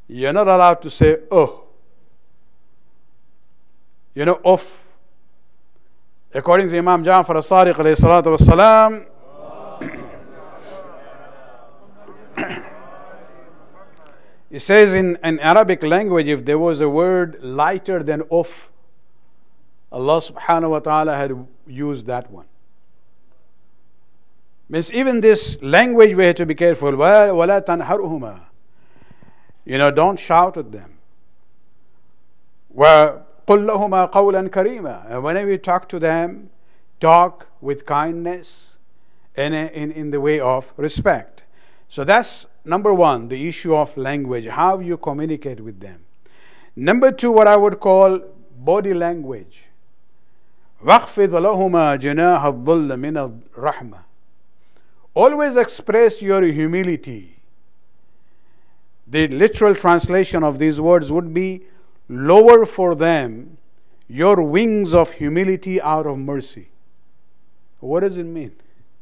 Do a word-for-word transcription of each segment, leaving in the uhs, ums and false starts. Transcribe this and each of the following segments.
You're not allowed to say oh. You know, off. According to Imam Ja'far as-Sadiq alayhi salatu was-salam, he says in, in Arabic language, if there was a word lighter than off, Allah subhanahu wa ta'ala had used that one. Means even this language we have to be careful. وَلَا تَنْهَرْهُمَا. You know, don't shout at them. وَقُلْ لَهُمَا قَوْلًا كَرِيمًا. And whenever you talk to them, talk with kindness and in, in the way of respect. So that's number one, the issue of language, how you communicate with them. Number two, what I would call body language. وَاخْفِضْ لَهُمَا جَنَاحَ الظُّلِّ مِنَ الرَّحْمَةِ. Always express your humility. The literal translation of these words would be, lower for them your wings of humility out of mercy. What does it mean?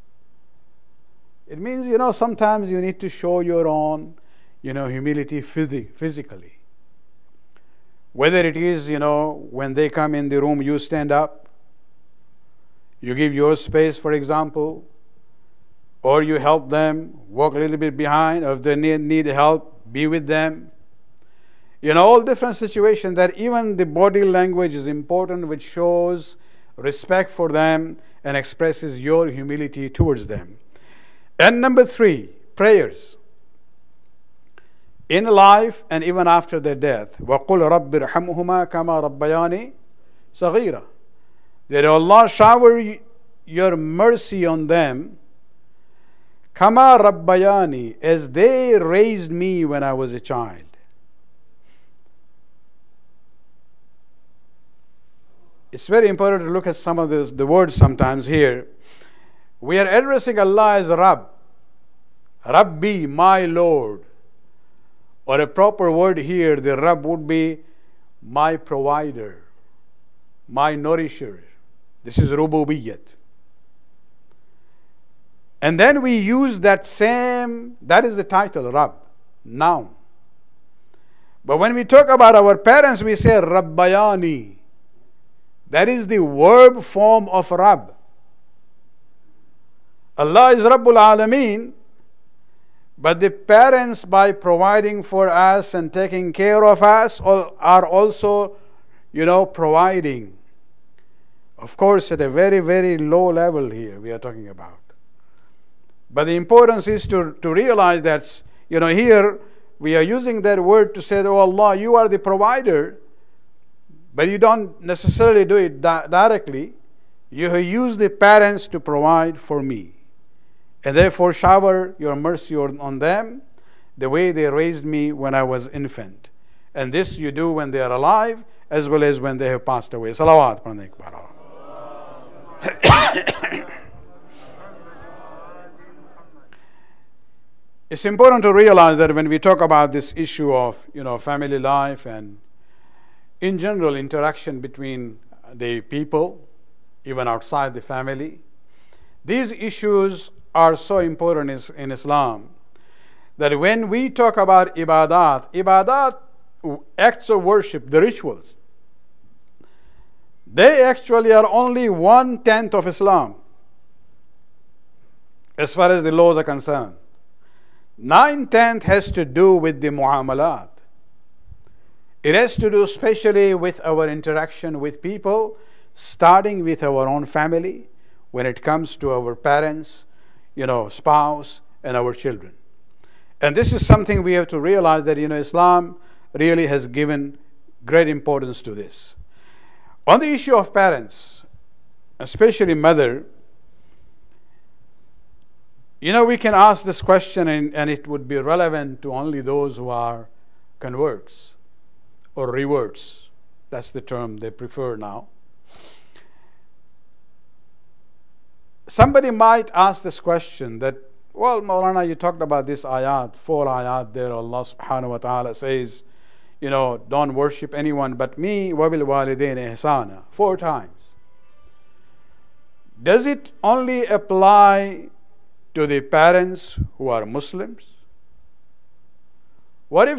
It means, you know, sometimes you need to show your own, you know, humility phys- physically. Whether it is, you know, when they come in the room, you stand up, you give your space, for example, or you help them, walk a little bit behind, or if they need, need help, be with them. You know, all different situations that even the body language is important, which shows respect for them and expresses your humility towards them. And number three, prayers. In life and even after their death. وَقُلْ رَبِّ ارْحَمْهُمَا كَمَا رَبَّيَانِي صَغِيرًا. That Allah shower your mercy on them, كَمَا رَبَّيَانِي, as they raised me when I was a child. It's very important to look at some of the, the words sometimes here. We are addressing Allah as Rabb. Rabbi, my Lord. Or a proper word here, the Rabb would be my provider, my nourisher. This is rububiyyat. And then we use that same, that is the title, Rabb, noun. But when we talk about our parents, we say Rabbayani. That is the verb form of Rabb. Allah is Rabbul Alameen, but the parents, by providing for us and taking care of us, are also, you know, providing. Of course, at a very, very low level here we are talking about. But the importance is to, to realize that, you know, here we are using that word to say, oh Allah, you are the provider, but you don't necessarily do it di- directly. You have used the parents to provide for me. And therefore shower your mercy on them the way they raised me when I was infant. And this you do when they are alive as well as when they have passed away. Salawat. It's important to realize that when we talk about this issue of, you know, family life and in general interaction between the people, even outside the family, these issues are so important in Islam that when we talk about ibadat, ibadat, acts of worship, the rituals, they actually are only one-tenth of Islam as far as the laws are concerned. Nine-tenth has to do with the muamalat. It has to do especially with our interaction with people, starting with our own family, when it comes to our parents, you know, spouse, and our children. And this is something we have to realize that, you know, Islam really has given great importance to this. On the issue of parents, especially mother, you know, we can ask this question and, and it would be relevant to only those who are converts or reverts. That's the term they prefer now. Somebody might ask this question that, well, Maulana, you talked about this ayat, four ayat there. Allah subhanahu wa ta'ala says, you know, don't worship anyone but me, wabil walidain ihsana, four times. Does it only apply to the parents who are Muslims? What if